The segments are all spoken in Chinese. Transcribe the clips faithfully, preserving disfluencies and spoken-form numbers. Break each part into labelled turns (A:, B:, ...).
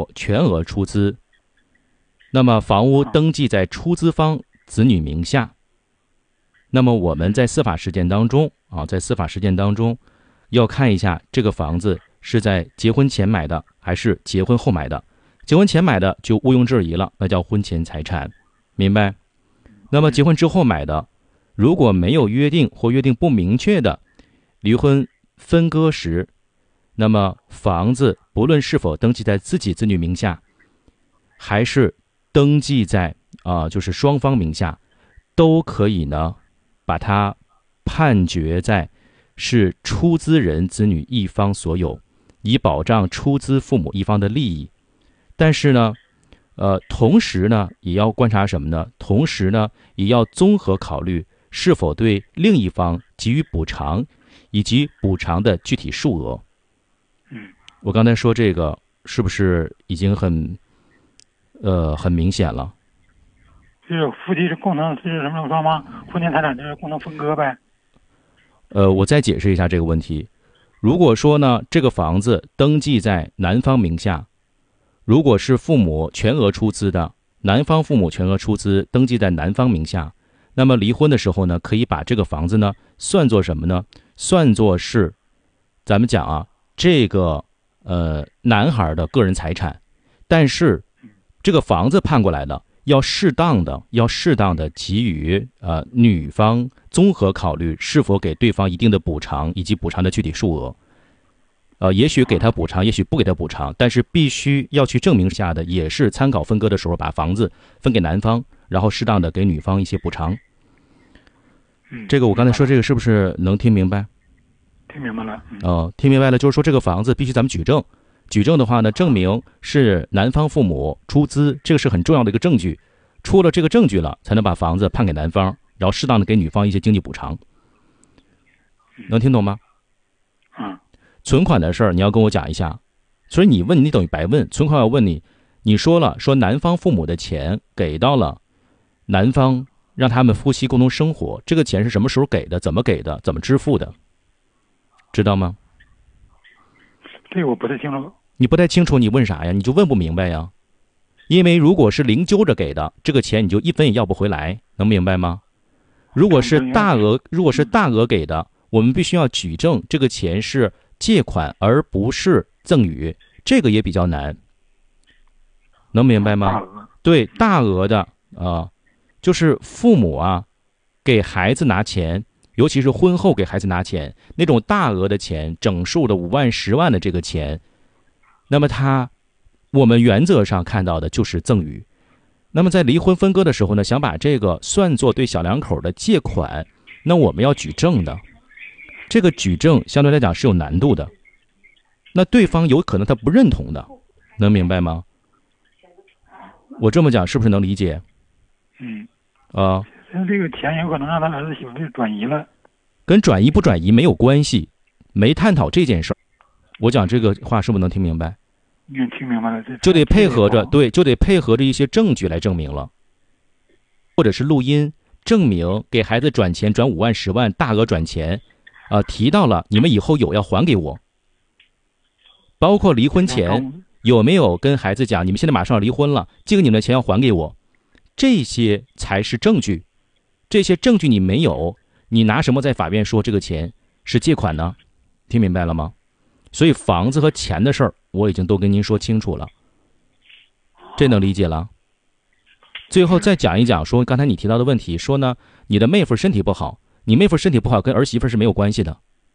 A: 母全额出资，那么房屋登记在出资方子女名下。那么我们在司法实践当中啊，在司法实践当中要看一下这个房子是在结婚前买的还是结婚后买的。结婚前买的就毋庸置疑了，那叫婚前财产，明白？那么结婚之后买的，如果没有约定或约定不明确的，离婚分割时，那么房子不论是否登记在自己子女名下，还是登记在啊、呃，就是双方名下，都可以呢，把它判决在是出资人子女一方所有，以保障出资父母一方的利益。但是呢，呃，同时呢，也要观察什么呢？同时呢，也要综合考虑是否对另一方给予补偿，以及补偿的具体数额。
B: 嗯，
A: 我刚才说这个是不是已经很，呃，很明显了？
B: 就是夫妻是共同是什么双方婚前财产就是共同分割呗？
A: 呃，我再解释一下这个问题。如果说呢，这个房子登记在男方名下，如果是父母全额出资的，男方父母全额出资登记在男方名下，那么离婚的时候呢，可以把这个房子呢算作什么呢？算作是咱们讲啊，这个呃男孩的个人财产，但是这个房子判过来的，要适当的要适当的给予呃女方综合考虑是否给对方一定的补偿以及补偿的具体数额。呃，也许给他补偿，也许不给他补偿，但是必须要去证明下的也是参考分割的时候把房子分给男方，然后适当的给女方一些补偿。
B: 嗯，
A: 这个我刚才说这个是不是能听明白？
B: 听明白了。
A: 哦、呃，听明白了，就是说这个房子必须咱们举证，举证的话呢，证明是男方父母出资，这个是很重要的一个证据。出了这个证据了，才能把房子判给男方，然后适当的给女方一些经济补偿。能听懂吗？
B: 嗯。
A: 存款的事儿你要跟我讲一下，所以你问你等于白问。存款要问你，你说了说男方父母的钱给到了男方，让他们夫妻共同生活，这个钱是什么时候给的？怎么给的？怎么支付的？知道吗？
B: 这个我不太清楚。
A: 你不太清楚，你问啥呀？你就问不明白呀。因为如果是零揪着给的，这个钱你就一分也要不回来，能明白吗？如果是大额，如果是大额给的，我们必须要举证这个钱是借款而不是赠与，这个也比较难，能明白吗？对，大额的啊、呃，就是父母啊给孩子拿钱，尤其是婚后给孩子拿钱，那种大额的钱，整数的五万、十万的这个钱，那么他我们原则上看到的就是赠与。那么在离婚分割的时候呢，想把这个算作对小两口的借款，那我们要举证的。这个举证相对来讲是有难度的，那对方有可能他不认同的，能明白吗？我这么讲是不是能理解？
B: 嗯。
A: 啊，
B: 那这个钱有可能让他儿子媳妇转移了，
A: 跟转移不转移没有关系，没探讨这件事儿。我讲这个话是不是能听明白？
B: 嗯，听明白了。这
A: 就得配合着，对，就得配合着一些证据来证明了，或者是录音证明给孩子转钱转五万、十万，大额转钱。啊，提到了你们以后有要还给我，包括离婚前有没有跟孩子讲你们现在马上要离婚了，这个你们的钱要还给我，这些才是证据。这些证据你没有，你拿什么在法院说这个钱是借款呢？听明白了吗？所以房子和钱的事儿我已经都跟您说清楚了，这能理解了？最后再讲一讲说刚才你提到的问题，说呢你的妹夫身体不好，你妹夫身体不好跟儿媳妇是没有关系的，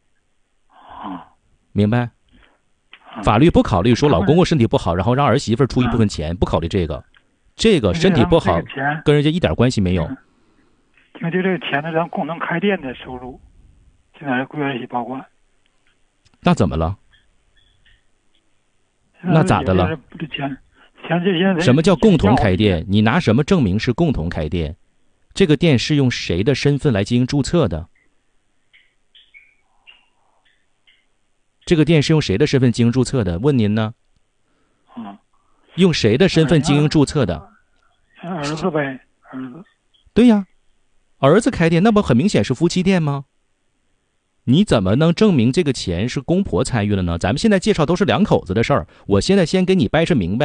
A: 明白？法律不考虑说老公公身体不好，然后让儿媳妇出一部分钱，不考虑这个，这个身体不好跟人家一点关系没有。
B: 因为就这个钱呢，咱共同开店的收入，现在归儿媳保管。
A: 那怎么了？那咋的了？
B: 钱钱这些
A: 什么叫共同开店？你拿什么证明是共同开店？这个店是用谁的身份来进行注册的？这个店是用谁的身份进行注册的？问您呢？
B: 嗯，
A: 用谁的身份经营注册的？
B: 儿子呗，儿子。
A: 对呀，儿子开店，那不很明显是夫妻店吗？你怎么能证明这个钱是公婆参与了呢？咱们现在介绍都是两口子的事儿，我现在先给你掰扯明白。